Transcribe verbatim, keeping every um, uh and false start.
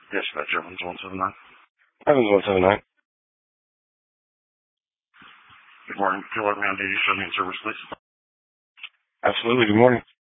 Yes, that's Evans one seven nine. Evans one seven nine. Good morning. Can you let me on duty, show me in service, please? Absolutely. Good morning.